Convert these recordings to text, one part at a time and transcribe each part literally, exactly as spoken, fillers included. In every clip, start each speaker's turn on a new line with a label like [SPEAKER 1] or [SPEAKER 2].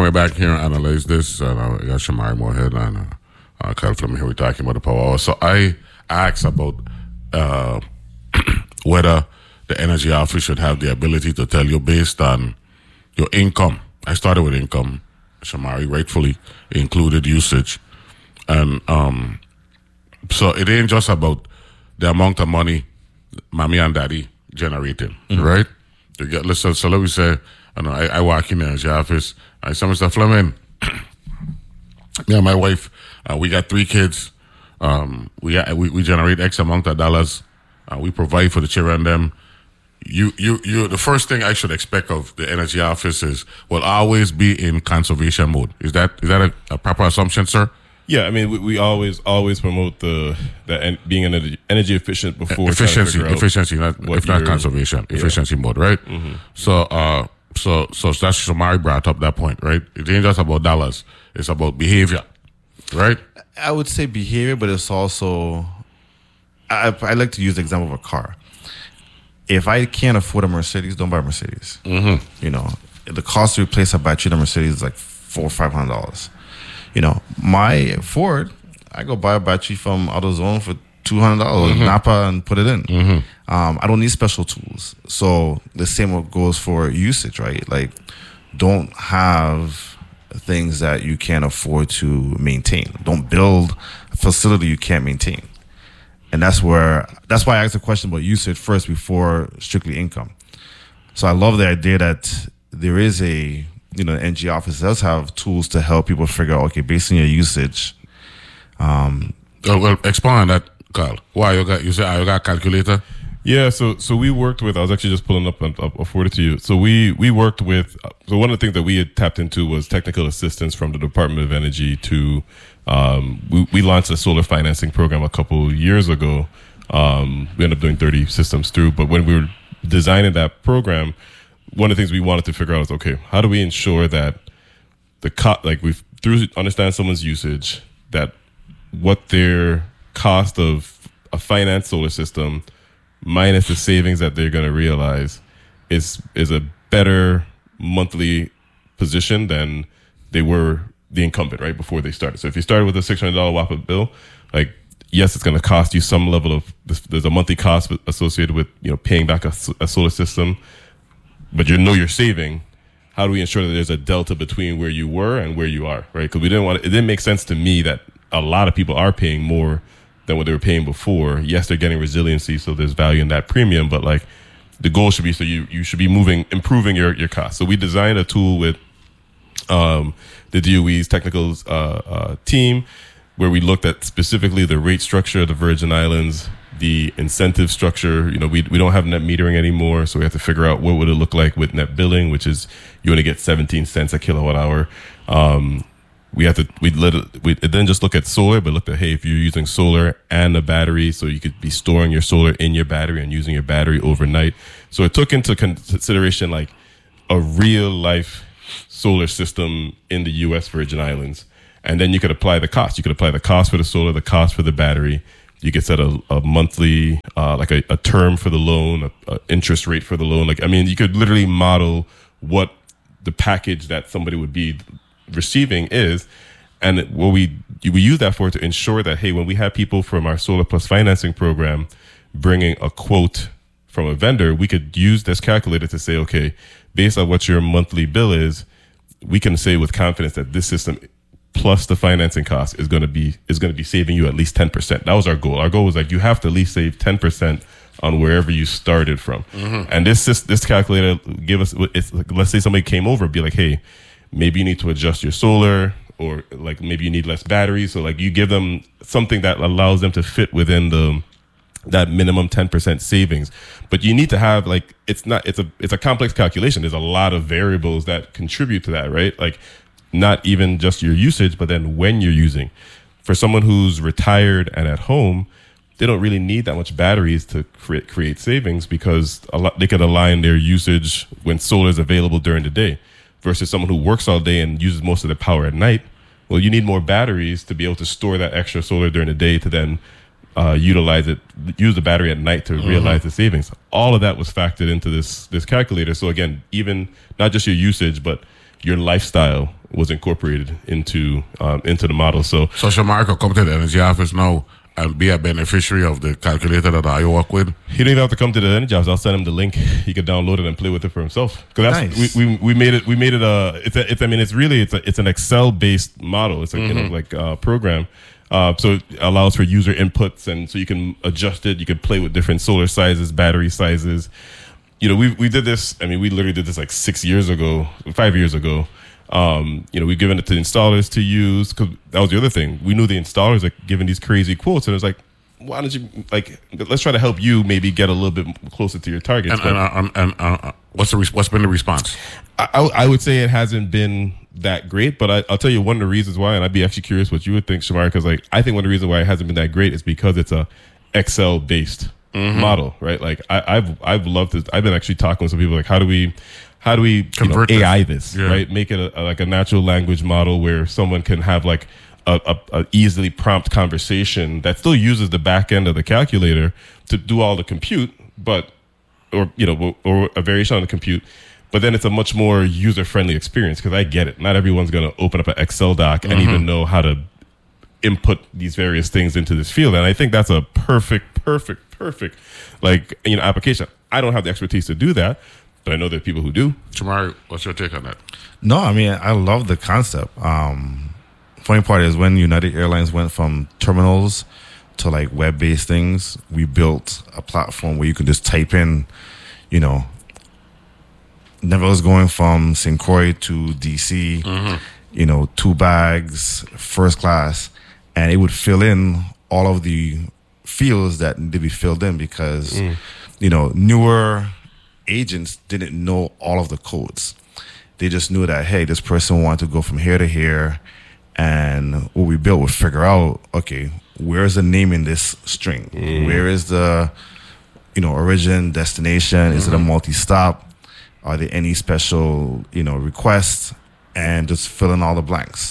[SPEAKER 1] we're back here and analyze this. And I got Shamari Moorhead and uh, uh, Kyle Fleming here. We're talking about the power hour. So I asked about uh, whether the energy office should have the ability to tell you based on your income. I started with income. Shamari rightfully included usage. And um, so it ain't just about the amount of money mommy and daddy generating, mm-hmm. right? You get, listen, so let me say, I know I, I work in the energy office. I say, Mister Fleming, yeah, my wife, uh, we got three kids. Um, we, we we generate X amount of dollars. Uh, we provide for the children. Them, you you you. The first thing I should expect of the energy office is will always be in conservation mode. Is that is that a, a proper assumption, sir?
[SPEAKER 2] Yeah, I mean, we, we always always promote the the en- being energy, energy efficient before
[SPEAKER 1] efficiency, efficiency, not if not conservation, yeah. efficiency mode, right? Mm-hmm. So, uh, so so that's Shamari brought up that point, right? It ain't just about dollars; it's about behavior, right?
[SPEAKER 3] I would say behavior, but it's also I, I like to use the example of a car. If I can't afford a Mercedes, don't buy a Mercedes. Mm-hmm. You know, the cost to replace a battery in a Mercedes is like four or five hundred dollars. You know, my Ford, I go buy a battery from AutoZone for two hundred dollars, mm-hmm. Napa, and put it in. Mm-hmm. Um, I don't need special tools. So the same goes for usage, right? Like, don't have things that you can't afford to maintain. Don't build a facility you can't maintain. And that's where, that's why I asked the question about usage first before strictly income. So I love the idea that there is a, you know, the N G office does have tools to help people figure out, okay, based on your usage. Um,
[SPEAKER 1] oh, well, expand that, Carl. Why you got, you say, oh, you got a calculator?
[SPEAKER 2] Yeah, so so we worked with, I was actually just pulling up and I'll forward it to you. So we, we worked with, so one of the things that we had tapped into was technical assistance from the Department of Energy to, um, we, we launched a solar financing program a couple years ago. Um, we ended up doing thirty systems through, but when we were designing that program, one of the things we wanted to figure out is, okay, how do we ensure that the co- like we through understand someone's usage, that what their cost of a finance solar system minus the savings that they're going to realize is is a better monthly position than they were the incumbent right before they started. So if you started with a six hundred dollars WAPA bill, like yes, it's going to cost you some level of there's a monthly cost associated with you know paying back a, a solar system. But you know you're saving. How do we ensure that there's a delta between where you were and where you are, right? Because we didn't want it didn't make sense to me that a lot of people are paying more than what they were paying before. Yes, they're getting resiliency, so there's value in that premium. But like the goal should be so you you should be moving, improving your your costs. So we designed a tool with um, the D O E's technical uh, uh, team where we looked at specifically the rate structure of the Virgin Islands, the incentive structure. You know, we we don't have net metering anymore, so we have to figure out what would it look like with net billing, which is you only get seventeen cents a kilowatt hour. Um, we have to we let it, we it didn't just look at solar, but looked at hey, if you're using solar and a battery, so you could be storing your solar in your battery and using your battery overnight. So it took into consideration like a real life solar system in the U S Virgin Islands, and then you could apply the cost. You could apply the cost for the solar, the cost for the battery. You could set a, a monthly, uh, like a, a term for the loan, a, a interest rate for the loan. Like, I mean, you could literally model what the package that somebody would be receiving is. And what we, we use that for to ensure that, hey, when we have people from our Solar Plus financing program bringing a quote from a vendor, we could use this calculator to say, okay, based on what your monthly bill is, we can say with confidence that this system plus the financing cost is going to be is going to be saving you at least ten percent. That was our goal. Our goal was like you have to at least save ten percent on wherever you started from. Mm-hmm. And this this, this calculator give us it's like, let's say somebody came over and be like, hey, maybe you need to adjust your solar, or like maybe you need less batteries. So like you give them something that allows them to fit within the that minimum ten percent savings. But you need to have like it's not it's a it's a complex calculation. There's a lot of variables that contribute to that, right? Like not even just your usage, but then when you're using. For someone who's retired and at home, they don't really need that much batteries to create, create savings because a lot, they could align their usage when solar is available during the day versus someone who works all day and uses most of their power at night. Well, you need more batteries to be able to store that extra solar during the day to then uh, utilize it, use the battery at night to mm-hmm. realize the savings. All of that was factored into this this calculator. So again, even not just your usage, but your lifestyle was incorporated into um, into the model. So,
[SPEAKER 1] So Shamar could come to the energy office now and be a beneficiary of the calculator that I work with.
[SPEAKER 2] he didn't even have to come to the energy office. I'll send him the link. He could download it and play with it for himself. Because that's
[SPEAKER 3] Nice.
[SPEAKER 2] we, we we made it. We made it a. It's a. It's. I mean, it's really. It's a. It's an Excel based model. It's like you know like uh, program. Uh, so it allows for user inputs, and so you can adjust it. You can play with different solar sizes, battery sizes. You know, we we did this. I mean, we literally did this like six years ago, five years ago. Um, you know, we've given it to installers to use because that was the other thing. We knew the installers are giving these crazy quotes, and it was like, why don't you like? Let's try to help you maybe get a little bit closer to your targets.
[SPEAKER 1] And, and, uh, um, and uh, what's the res- what's been the response?
[SPEAKER 2] I, I, I would say it hasn't been that great, but I, I'll tell you one of the reasons why, and I'd be actually curious what you would think, Shamar, because like I think one of the reasons why it hasn't been that great is because it's a Excel based mm-hmm. model, right? Like I, I've I've loved this. I've been actually talking with some people like, how do we how do we you know,
[SPEAKER 1] Convert
[SPEAKER 2] A I
[SPEAKER 1] this.
[SPEAKER 2] this,
[SPEAKER 1] Yeah.
[SPEAKER 2] right? Make it a, a, like a natural language model where someone can have like a, a, a easily prompt conversation that still uses the back end of the calculator to do all the compute, but or you know or a variation on the compute. But then it's a much more user-friendly experience because I get it. Not everyone's going to open up an Excel doc and
[SPEAKER 1] Mm-hmm.
[SPEAKER 2] even know how to input these various things into this field. And I think that's a perfect, perfect, perfect, like, you know, application. I don't have the expertise to do that, but I know there are people who do.
[SPEAKER 1] Shamar, what's your take on that?
[SPEAKER 3] No, I mean, I love the concept. Um, funny part is when United Airlines went from terminals to like web-based things, we built a platform where you can just type in, you know, Neville was going from Saint Croix to D C, mm-hmm. you know, two bags, first class, and it would fill in all of the fields that need to be filled in because, mm. you know, newer agents didn't know all of the codes. They just knew that, hey, this person wanted to go from here to here, and what we built would figure out, okay, where's the name in this string? Mm. Where is the, you know, origin, destination? Mm-hmm. Is it a multi-stop? Are there any special, you know, requests? And just fill in all the blanks.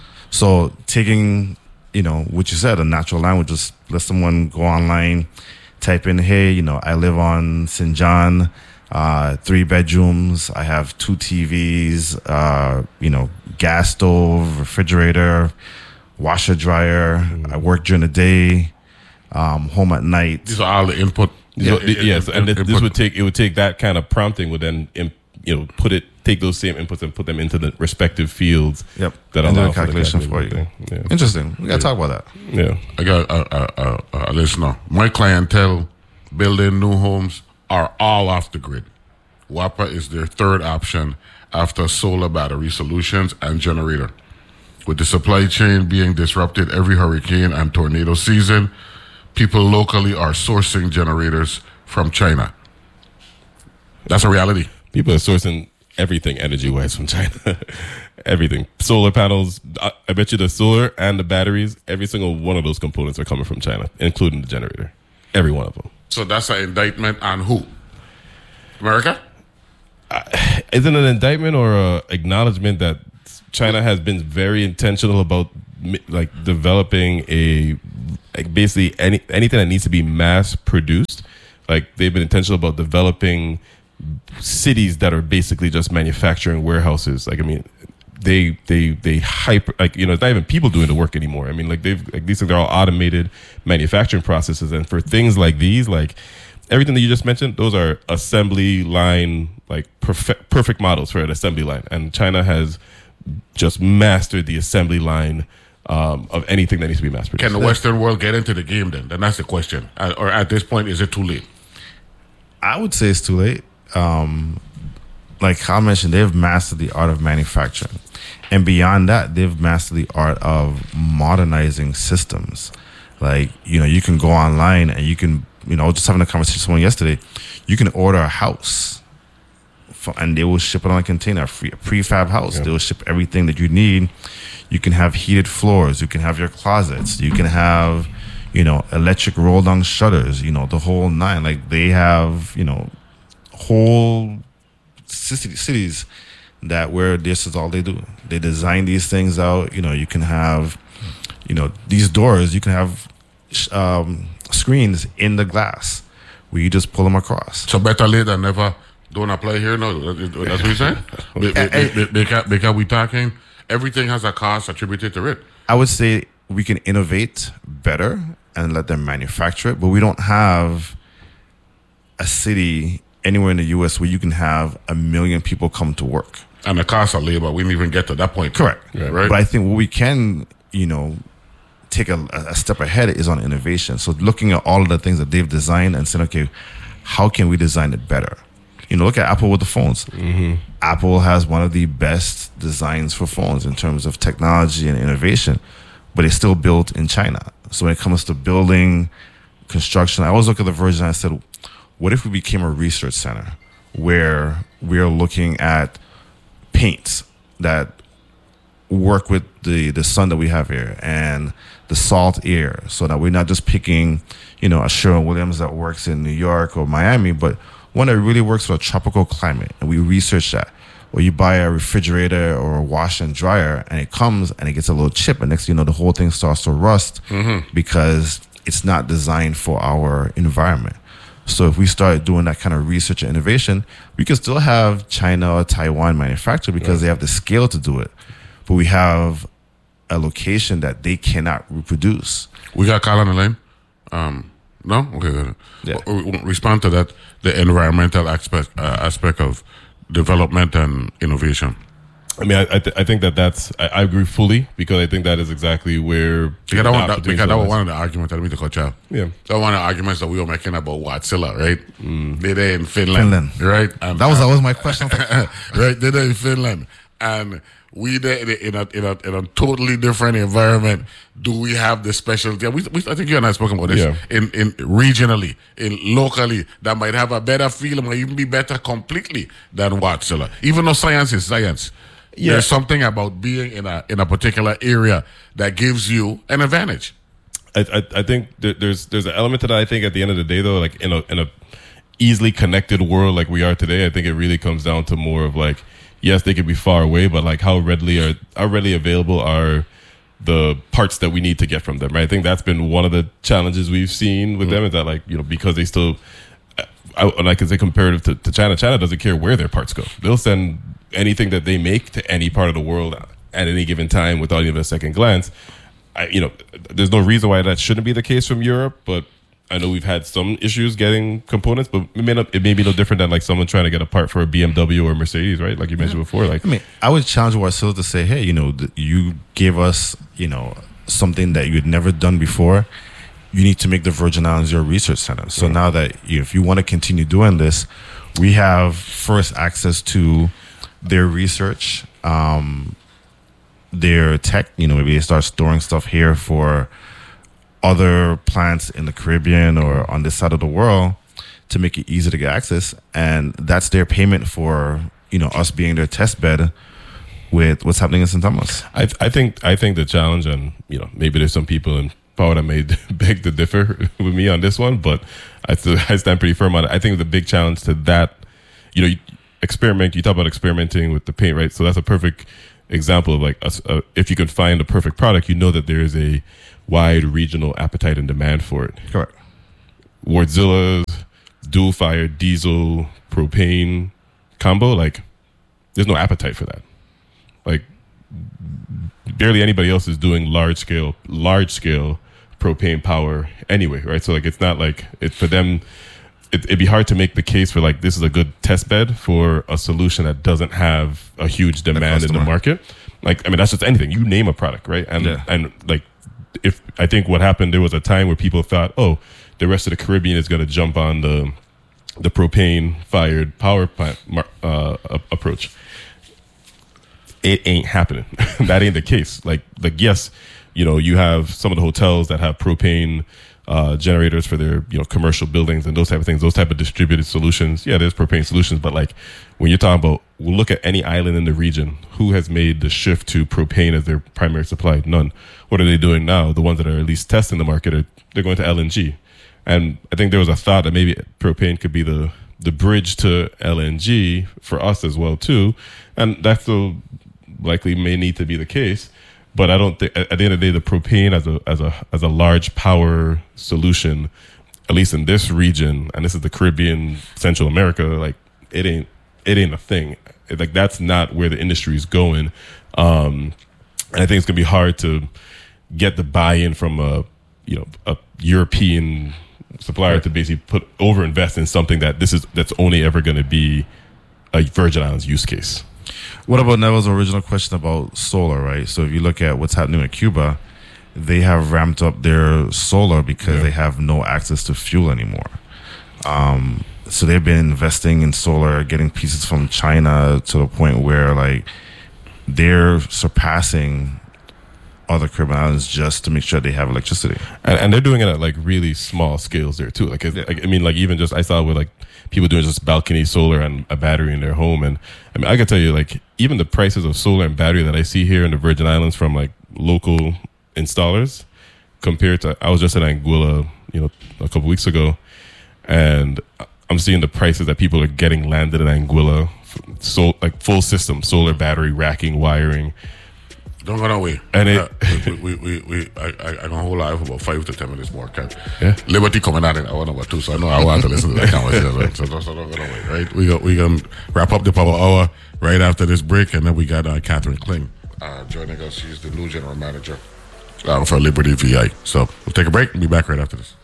[SPEAKER 3] So taking, you know, what you said, a natural language, just let someone go online, type in, hey, you know, I live on Saint John, uh, three bedrooms, I have two T Vs, uh, you know, gas stove, refrigerator, washer, dryer. Mm-hmm. I work during the day, um, home at night.
[SPEAKER 1] These are all the input.
[SPEAKER 2] So,
[SPEAKER 1] Yeah,
[SPEAKER 2] yes,
[SPEAKER 1] in-
[SPEAKER 2] and
[SPEAKER 1] in-
[SPEAKER 2] this
[SPEAKER 1] input.
[SPEAKER 2] would take it would take that kind of prompting would then im- you know put it take those same inputs and put them into the respective fields.
[SPEAKER 3] Yep.
[SPEAKER 2] That
[SPEAKER 3] And do
[SPEAKER 2] allow
[SPEAKER 3] a
[SPEAKER 2] for the
[SPEAKER 3] calculation for you.
[SPEAKER 2] thing. Yeah.
[SPEAKER 3] Interesting. We got to talk about that.
[SPEAKER 2] Yeah.
[SPEAKER 1] I got a, a, a, a listener. My clientele building new homes are all off the grid. W A P A is their third option after solar battery solutions and generator. With the supply chain being disrupted every hurricane and tornado season, people locally are sourcing generators from China. That's a reality.
[SPEAKER 2] People are sourcing everything energy-wise from China. Everything. Solar panels. I, I bet you the solar and the batteries, every single one of those components are coming from China, including the generator. Every one of them.
[SPEAKER 1] So that's an indictment on who? America?
[SPEAKER 2] Isn't it an indictment or a acknowledgement that China has been very intentional about mi- like developing a like basically any anything that needs to be mass produced? Like they've been intentional about developing cities that are basically just manufacturing warehouses. Like I mean, they they they hyper like you know it's not even people doing the work anymore. I mean like they've like these things are all automated manufacturing processes, and for things like these like. Everything that you just mentioned, those are assembly line, like perfect, perfect models for an assembly line. And China has just mastered the assembly line um, of anything that needs to be mass produced.
[SPEAKER 1] Can the Western world get into the game then? Then that's the question. Uh, or at this point, is it too late?
[SPEAKER 3] I would say it's too late. Um, like I mentioned, they've mastered the art of manufacturing. And beyond that, they've mastered the art of modernizing systems. Like, you know, you can go online and you can, you know, I was just having a conversation with someone yesterday. You can order a house for, and they will ship it on a container, a, free, a prefab house.
[SPEAKER 2] Yeah.
[SPEAKER 3] They will ship everything that you need. You can have heated floors. You can have your closets. You can have, you know, electric roll down shutters, you know, the whole nine. Like they have, you know, whole city, cities that where this is all they do. They design these things out. You know, you can have, you know, these doors, you can have um, screens in the glass where you just pull them across.
[SPEAKER 1] So better late than never. Don't apply here. No, that's what you're saying. Be- be- be- Because, because we talking everything has a cost attributed to it.
[SPEAKER 3] I would say we can innovate better and let them manufacture it, but we don't have a city anywhere in the U S where you can have a million people come to work.
[SPEAKER 1] And the cost of labor, we didn't even get to that point.
[SPEAKER 3] Correct.
[SPEAKER 1] Yeah, right.
[SPEAKER 3] But I think what we can, you know, take a, a step ahead is on innovation. So looking at all of the things that they've designed and saying, okay, how can we design it better? You know, look at Apple with the phones. Mm-hmm. Apple has one of the best designs for phones in terms of technology and innovation, but it's still built in China. So when it comes to building, construction, I always look at the Virgin and I said, what if we became a research center where we're looking at paints that work with the, the sun that we have here and the salt air, so that we're not just picking, you know, a Sherwin-Williams that works in New York or Miami, but one that really works for a tropical climate, and we research that. Or you buy a refrigerator or a wash and dryer, and it comes and it gets a little chip, and next thing you know, the whole thing starts to rust mm-hmm. because it's not designed for our environment. So if we start doing that kind of research and innovation, we can still have China or Taiwan manufacture because right. they have the scale to do it. But we have a location that they cannot reproduce.
[SPEAKER 1] We got Kyle on the line. Um, no? Okay.
[SPEAKER 3] Yeah.
[SPEAKER 1] Respond to that, the environmental aspect, uh, aspect of development and innovation.
[SPEAKER 2] I mean, I I, th- I think that that's I, I agree fully, because I think that is exactly where
[SPEAKER 1] because that, one, that, because that was one of the arguments that we took out.
[SPEAKER 2] Yeah,
[SPEAKER 1] that was one of the arguments that we were making about Wärtsilä, right? Mm. They're there in Finland,
[SPEAKER 3] Finland.
[SPEAKER 1] right? And,
[SPEAKER 3] that was that was my question.
[SPEAKER 1] Right, they're there in Finland, and we there in a in a in a totally different environment. Do we have the specialty? We, we I think you and I have spoken about this
[SPEAKER 2] yeah.
[SPEAKER 1] in in regionally, in locally, that might have a better feel, might even be better completely than Wärtsilä. Even though science is science. Yeah. There's something about being in a in a particular area that gives you an advantage.
[SPEAKER 2] I I, I think there, there's there's an element to that. I think at the end of the day, though, like in a in a easily connected world like we are today, I think it really comes down to more of like, yes, they could be far away, but like how readily are how readily available are the parts that we need to get from them, right? I think that's been one of the challenges we've seen with mm-hmm. them, is that like, you know, because they still, I, and I can say comparative to, to China, China doesn't care where their parts go. They'll send anything that they make to any part of the world at any given time without even a second glance. I, you know, there's no reason why that shouldn't be the case from Europe, but I know we've had some issues getting components, but it may, not, it may be no different than like someone trying to get a part for a B M W or a Mercedes, right? Like you mentioned yeah. before. Like,
[SPEAKER 3] I mean, I would challenge Wärtsilä to say, hey, you know, th- you gave us, you know, something that you had never done before. You need to make the Virgin Islands your research center. So yeah. now that you, if you want to continue doing this, we have first access to their research, um, their tech. You know, maybe they start storing stuff here for other plants in the Caribbean or on this side of the world to make it easy to get access. And that's their payment for, you know, us being their test bed with what's happening in Saint Thomas.
[SPEAKER 2] I, I think I think the challenge, and you know, maybe there's some people in power that may beg to differ with me on this one, but I still I stand pretty firm on it. I think the big challenge to that, you know, you experiment. You talk about experimenting with the paint, right? So that's a perfect example of like a, a, if you can find a perfect product, you know that there is a wide regional appetite and demand for it.
[SPEAKER 3] Correct.
[SPEAKER 2] Wärtsilä's dual fire diesel propane combo, like there's no appetite for that. Like barely anybody else is doing large scale, large scale propane power anyway, right? So like it's not like it for them. It, it'd be hard to make the case for like this is a good test bed for a solution that doesn't have a huge demand in the market. Like I mean, that's just anything. You name a product, right? And
[SPEAKER 3] yeah.
[SPEAKER 2] and like if I think what happened, there was a time where people thought, oh, the rest of the Caribbean is going to jump on the the propane fired power plant uh, approach. It ain't happening. That ain't the case. Like, like yes, you know, you have some of the hotels that have propane uh, generators for their, you know, commercial buildings and those type of things, those type of distributed solutions. Yeah, there's propane solutions, but like when you're talking about, we'll look at any island in the region, who has made the shift to propane as their primary supply? None. What are they doing now? The ones that are at least testing the market are they're going to L N G. And I think there was a thought that maybe propane could be the the bridge to L N G for us as well too, and that still likely may need to be the case. But I don't think at the end of the day, the propane as a as a as a large power solution, at least in this region, and this is the Caribbean, Central America, like it ain't it ain't a thing. like that's not where the industry is going. Um, and I think it's gonna be hard to get the buy-in from a you know a European supplier to basically put over invest in something that this is that's only ever going to be a Virgin Islands use case.
[SPEAKER 3] What about Neville's original question about solar, right? So if you look at what's happening in Cuba, they have ramped up their solar because yeah. they have no access to fuel anymore. Um, so they've been investing in solar, getting pieces from China to the point where like they're surpassing other Caribbean islands just to make sure they have electricity,
[SPEAKER 2] and, and they're doing it at like really small scales there too. Like, yeah. like I mean, like even just I saw with like people doing just balcony solar and a battery in their home, and I mean I can tell you like even the prices of solar and battery that I see here in the Virgin Islands from like local installers compared to I was just in Anguilla, you know, a couple weeks ago, and I'm seeing the prices that people are getting landed in Anguilla, so like full system solar, battery, racking, wiring.
[SPEAKER 1] Don't go away.
[SPEAKER 2] And it,
[SPEAKER 1] uh, we, we, we, we, I, I, I'm gonna hold live for about five to ten minutes more. Ken.
[SPEAKER 2] Yeah.
[SPEAKER 1] Liberty coming out in hour number two, so I know I want to listen to that conversation. So, so don't go away, right? We go, we gonna wrap up the power hour right after this break, and then we got uh, Catherine Kling uh, joining us. She's the new general manager uh, for Liberty V I. So we'll take a break and be back right after this.